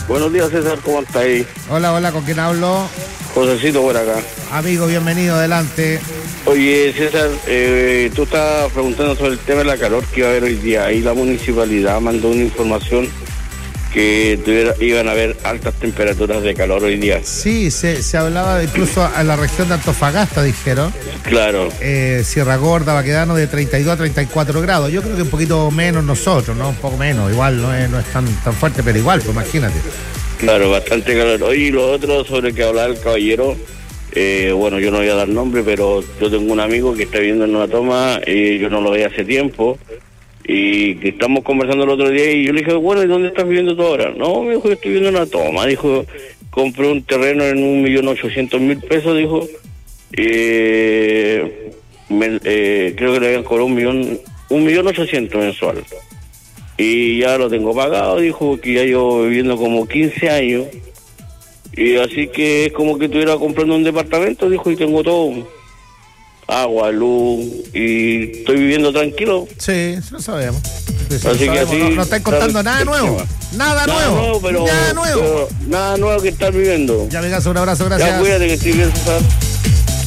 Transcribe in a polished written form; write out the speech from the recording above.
Buenos días, César, ¿cómo está ahí? Hola, hola, ¿con quién hablo? Josecito por acá. Amigo, bienvenido, adelante. Oye, César, tú estabas preguntando sobre el tema de la calor que iba a haber hoy día. Ahí la municipalidad mandó una información que iban a haber altas temperaturas de calor hoy día. Sí, se hablaba incluso en la región de Antofagasta, dijeron. Claro. Sierra Gorda, Baquedano, de 32 a 34 grados. Yo creo que un poquito menos nosotros, ¿no? Un poco menos. Igual no es tan fuerte, pero igual, pues imagínate. Claro, bastante calor. Oye, y lo otro sobre que hablaba el caballero, bueno, yo no voy a dar nombre, pero yo tengo un amigo que está viviendo en una toma, yo no lo veía hace tiempo, y que estamos conversando el otro día, y yo le dije, bueno, ¿y dónde estás viviendo tú ahora? No, me dijo, yo estoy viviendo en una toma. Dijo, compré un terreno en 1.800.000 pesos, dijo, creo que le habían cobrado 1.800.000 mensual. Y ya lo tengo pagado, dijo, que ya llevo viviendo como 15 años. Y así que es como que estuviera comprando un departamento, dijo, y tengo todo. Agua, luz, y estoy viviendo tranquilo. Sí, lo sabemos. Sí, así que así, no estáis contando nada nuevo. Nada nuevo. Nada nuevo que estar viviendo. Ya, amigazo, un abrazo, gracias. Ya, cuídate que estoy bien, César.